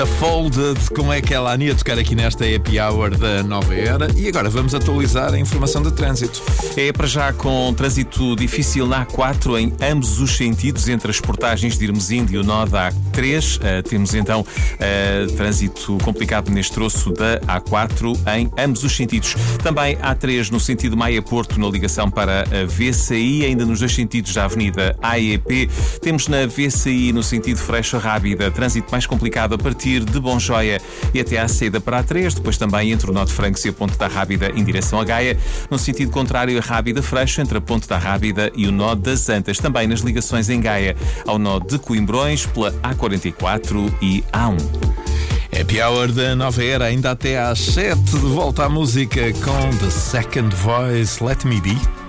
Folded, como é que ela ania tocar aqui nesta Happy Hour da Nova Era. E agora vamos atualizar a informação de trânsito. É para já com trânsito difícil na A4 em ambos os sentidos, entre as portagens de Irmesinde e o nó da A3. Temos então trânsito complicado neste troço da A4 em ambos os sentidos. Também A3 no sentido Maia-Porto, na ligação para a VCI, ainda nos dois sentidos da Avenida AEP. Temos na VCI no sentido Freixa-Rábida, trânsito mais complicado a partir de Bonjoia e até à saída para a A3, depois também entre o nó de Francos e a Ponte da Rábida em direção a Gaia, no sentido contrário a Rábida-Freixo, entre a Ponte da Rábida e o nó das Antas, também nas ligações em Gaia ao nó de Coimbrões, pela A44 e A1. Happy Hour da Nova Era, ainda até às 7, de volta à música com The Second Voice, Let Me Be.